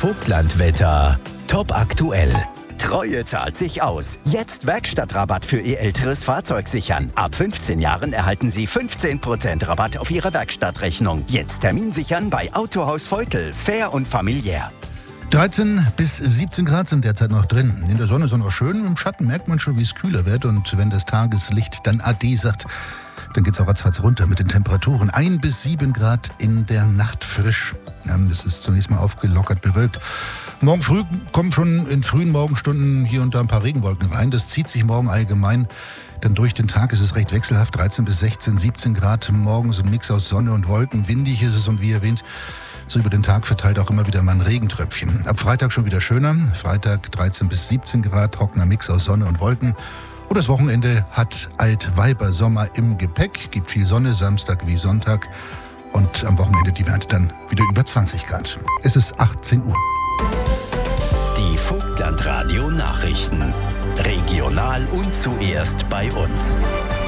Vogtlandwetter. Top aktuell. Treue zahlt sich aus. Jetzt Werkstattrabatt für Ihr älteres Fahrzeug sichern. Ab 15 Jahren erhalten Sie 15% Rabatt auf Ihre Werkstattrechnung. Jetzt Termin sichern bei Autohaus Veutel. Fair und familiär. 13 bis 17 Grad sind derzeit noch drin. In der Sonne ist es noch schön, im Schatten merkt man schon, wie es kühler wird. Und wenn das Tageslicht dann Ade sagt, dann geht es auch ratzfatz runter mit den Temperaturen. 1 bis 7 Grad in der Nacht frisch. Das ist zunächst mal aufgelockert bewölkt. Morgen früh kommen schon in frühen Morgenstunden hier und da ein paar Regenwolken rein. Das zieht sich morgen allgemein. Dann durch den Tag ist es recht wechselhaft. 13 bis 16, 17 Grad morgens, ein Mix aus Sonne und Wolken. Windig ist es und wie erwähnt, so über den Tag verteilt auch immer wieder mal ein Regentröpfchen. Ab Freitag schon wieder schöner. Freitag 13 bis 17 Grad, trockener Mix aus Sonne und Wolken. Und das Wochenende hat Altweibersommer im Gepäck. Gibt viel Sonne, Samstag wie Sonntag. Und am Wochenende die Werte dann wieder über 20 Grad. Es ist 18 Uhr. Die Vogtlandradio Nachrichten. Regional und zuerst bei uns.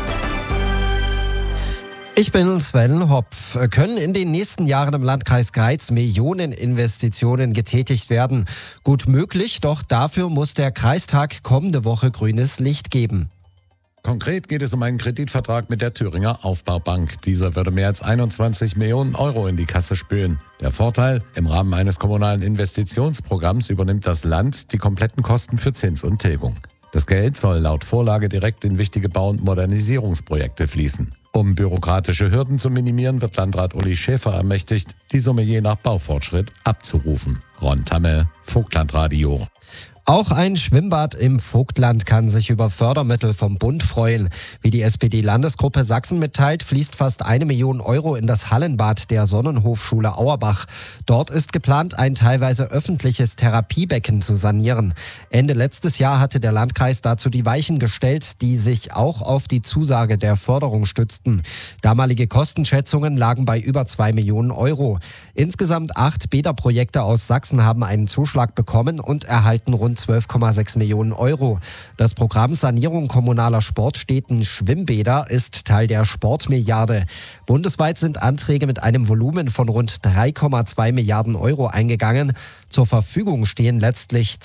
Ich bin Sven Hopf. Können in den nächsten Jahren im Landkreis Greiz Millioneninvestitionen getätigt werden? Gut möglich, doch dafür muss der Kreistag kommende Woche grünes Licht geben. Konkret geht es um einen Kreditvertrag mit der Thüringer Aufbaubank. Dieser würde mehr als 21 Millionen Euro in die Kasse spülen. Der Vorteil: Im Rahmen eines kommunalen Investitionsprogramms übernimmt das Land die kompletten Kosten für Zins und Tilgung. Das Geld soll laut Vorlage direkt in wichtige Bau- und Modernisierungsprojekte fließen. Um bürokratische Hürden zu minimieren, wird Landrat Uli Schäfer ermächtigt, die Summe je nach Baufortschritt abzurufen. Ron Tamme, Vogtlandradio. Auch ein Schwimmbad im Vogtland kann sich über Fördermittel vom Bund freuen. Wie die SPD-Landesgruppe Sachsen mitteilt, fließt fast 1 Million Euro in das Hallenbad der Sonnenhofschule Auerbach. Dort ist geplant, ein teilweise öffentliches Therapiebecken zu sanieren. Ende letztes Jahr hatte der Landkreis dazu die Weichen gestellt, die sich auch auf die Zusage der Förderung stützten. Damalige Kostenschätzungen lagen bei über 2 Millionen Euro. Insgesamt 8 Bäderprojekte aus Sachsen haben einen Zuschlag bekommen und erhalten rund 12,6 Millionen Euro. Das Programm Sanierung kommunaler Sportstätten Schwimmbäder ist Teil der Sportmilliarde. Bundesweit sind Anträge mit einem Volumen von rund 3,2 Milliarden Euro eingegangen. Zur Verfügung stehen letztlich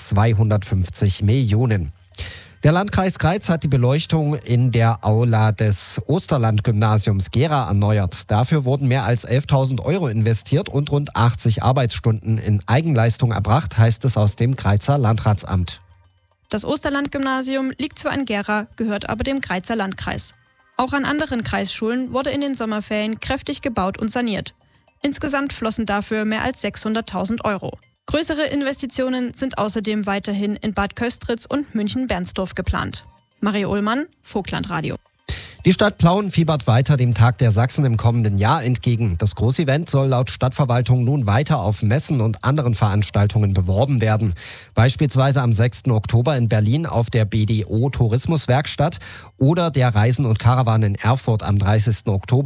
250 Millionen. Der Landkreis Greiz hat die Beleuchtung in der Aula des Osterland-Gymnasiums Gera erneuert. Dafür wurden mehr als 11.000 Euro investiert und rund 80 Arbeitsstunden in Eigenleistung erbracht, heißt es aus dem Greizer Landratsamt. Das Osterland-Gymnasium liegt zwar in Gera, gehört aber dem Greizer Landkreis. Auch an anderen Kreisschulen wurde in den Sommerferien kräftig gebaut und saniert. Insgesamt flossen dafür mehr als 600.000 Euro. Größere Investitionen sind außerdem weiterhin in Bad Köstritz und München-Bernsdorf geplant. Marie Ullmann, Vogtlandradio. Die Stadt Plauen fiebert weiter dem Tag der Sachsen im kommenden Jahr entgegen. Das Großevent soll laut Stadtverwaltung nun weiter auf Messen und anderen Veranstaltungen beworben werden. Beispielsweise am 6. Oktober in Berlin auf der BDO Tourismuswerkstatt oder der Reisen und Karawan in Erfurt am 30. Oktober.